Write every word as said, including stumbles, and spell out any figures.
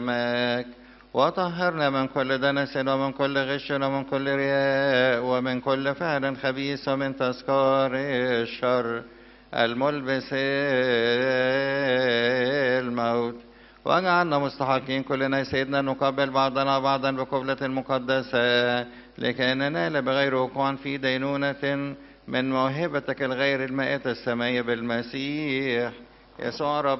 ماك وطهرنا من كل دنس ومن كل غش ومن كل رياء ومن كل فعل خبيث ومن تذكار الشر الملبس الموت، واجعلنا مستحقين كلنا سيدنا نقبل بعضنا بعضا بقبلة المقدسة لكي ننال بغير وقوع في دينونة من موهبتك الغير المائتة السماء بالمسيح يسوع رب